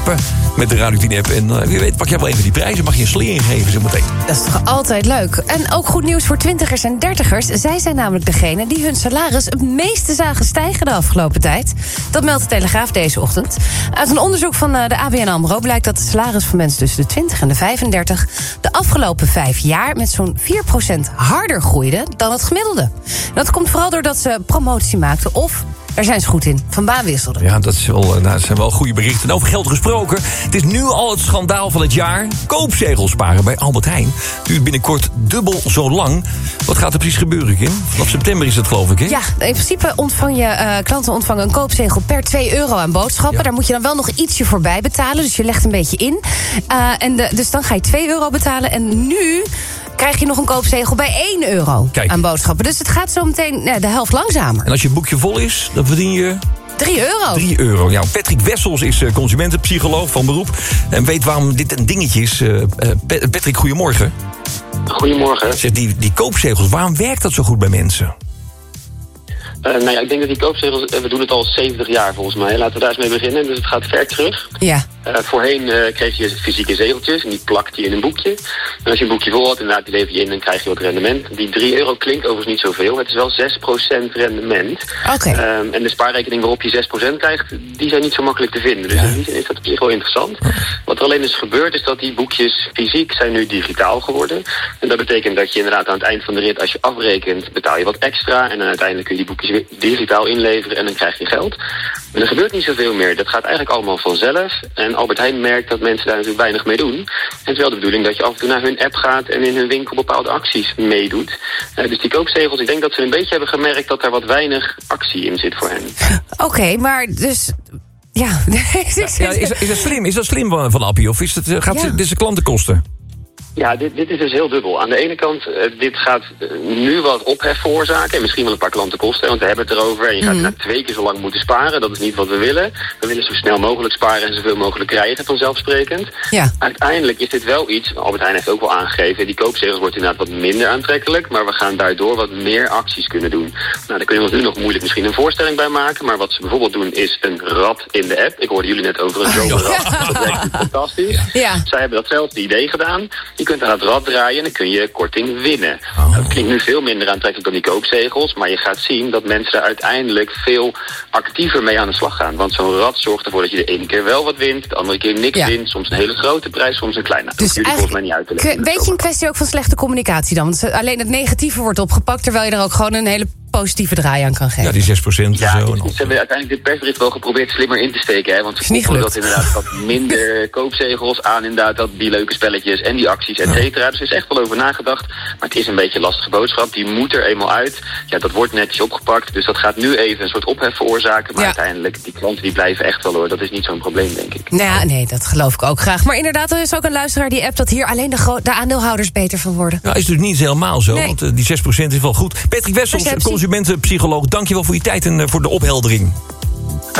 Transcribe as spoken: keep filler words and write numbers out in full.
met de Radio tien app. En uh, wie weet pak jij wel even die prijzen. Mag je een slering geven zo meteen. Dat is toch altijd leuk. En ook goed nieuws voor twintigers en dertigers. Zij zijn namelijk degene die hun salaris het meeste zagen stijgen de afgelopen tijd. Dat meldt de Telegraaf deze ochtend. Uit een onderzoek van de A B N AMRO blijkt dat het salaris van mensen tussen de twintig en de vijfendertig... de afgelopen vijf jaar met zo'n vier procent harder groeide dan het gemiddelde. Dat komt vooral doordat ze promotie maakten of... daar zijn ze goed in, van baan wisselden. Ja, dat, is wel, nou, dat zijn wel goede berichten. En over geld gesproken, het is nu al het schandaal van het jaar. Koopzegels sparen bij Albert Heijn duurt binnenkort dubbel zo lang. Wat gaat er precies gebeuren, Kim? Vanaf september is het, geloof ik, hè? Ja, in principe ontvang je, uh, klanten ontvangen een koopzegel per twee euro aan boodschappen. Ja. Daar moet je dan wel nog ietsje voor bij betalen, dus je legt een beetje in. Uh, en de, dus dan ga je twee euro betalen. En nu krijg je nog een koopzegel bij één euro Kijk. aan boodschappen. Dus het gaat zo meteen ja, de helft langzamer. En als je boekje vol is, dan verdien je... drie euro. drie euro. Ja, Patrick Wessels is consumentenpsycholoog van beroep en weet waarom dit een dingetje is. Uh, Patrick, goedemorgen. Goedemorgen. Zeg, die, die koopzegels, waarom werkt dat zo goed bij mensen? Uh, nou ja, ik denk dat die koopzegels, we doen het al zeventig jaar volgens mij. Laten we daar eens mee beginnen. Dus het gaat ver terug. Ja. Uh, voorheen uh, kreeg je fysieke zegeltjes en die plakte je in een boekje. En als je een boekje vol had, inderdaad, die lever je in en dan krijg je wat rendement. Die drie euro klinkt overigens niet zoveel. Het is wel zes procent rendement. Oké. Okay. Um, en de spaarrekening waarop je zes procent krijgt, die zijn niet zo makkelijk te vinden. Dus ja. in die zin is dat op zich wel interessant. Wat er alleen is gebeurd, is dat die boekjes fysiek zijn nu digitaal geworden. En dat betekent dat je inderdaad aan het eind van de rit, als je afrekent, betaal je wat extra. En dan uiteindelijk kun je die boekjes weer digitaal inleveren en dan krijg je geld. Maar er gebeurt niet zoveel meer. Dat gaat eigenlijk allemaal vanzelf. En Albert Heijn merkt dat mensen daar natuurlijk weinig mee doen. En het is wel de bedoeling dat je af en toe naar hun app gaat en in hun winkel bepaalde acties meedoet. Uh, dus die koopzegels, ik denk dat ze een beetje hebben gemerkt dat daar wat weinig actie in zit voor hen. Oké, okay, maar dus... Ja, ja, ja is, is dat slim? Is dat slim van, van Appie? Of is het, gaat ja. dit is de klanten kosten? Ja, dit, dit is dus heel dubbel. Aan de ene kant, uh, dit gaat uh, nu wat ophef veroorzaken en misschien wel een paar klanten kosten, want we hebben het erover en je gaat mm. twee keer zo lang moeten sparen. Dat is niet wat we willen. We willen zo snel mogelijk sparen en zoveel mogelijk krijgen, vanzelfsprekend. Ja. Uiteindelijk is dit wel iets, Albert Heijn heeft ook wel aangegeven, die koopzegels wordt inderdaad wat minder aantrekkelijk, maar we gaan daardoor wat meer acties kunnen doen. Nou, daar kunnen we ons nu nog moeilijk misschien een voorstelling bij maken, maar wat ze bijvoorbeeld doen is een rad in de app. Ik hoorde jullie net over een zomerrad. Ja. Dat werkt fantastisch. Ja. Zij hebben datzelfde idee gedaan. Je kunt aan het rad draaien en dan kun je korting winnen. Oh. Dat klinkt nu veel minder aantrekkelijk dan die koopzegels, maar je gaat zien dat mensen er uiteindelijk veel actiever mee aan de slag gaan. Want zo'n rad zorgt ervoor dat je de ene keer wel wat wint, de andere keer niks ja. wint, soms een hele grote prijs, soms een kleine. Dat dus hoef jullie volgens mij niet uit te leggen. Een beetje een kwestie ook van slechte communicatie dan. Want alleen het negatieve wordt opgepakt, terwijl je er ook gewoon een hele positieve draai aan kan geven. Ja, die zes procent ja, en zo. Ze hebben uiteindelijk dit persbericht wel geprobeerd slimmer in te steken. Hè? Want ze koppelen dat inderdaad wat minder koopzegels aan inderdaad dat die leuke spelletjes en die acties, et cetera. Dus er is echt wel over nagedacht. Maar het is een beetje een lastige boodschap. Die moet er eenmaal uit. Ja, dat wordt netjes opgepakt. Dus dat gaat nu even een soort ophef veroorzaken. Maar ja. uiteindelijk, die klanten die blijven echt wel hoor. Dat is niet zo'n probleem, denk ik. Nou ja, nee, dat geloof ik ook graag. Maar inderdaad, er is ook een luisteraar die appt dat hier alleen de, gro- de aandeelhouders beter van worden. Nou, is dus niet helemaal zo. Nee. Want uh, die zes procent is wel goed. Patrick Wessels, consumentenpsycholoog. Dankjewel voor je tijd en uh, voor de opheldering.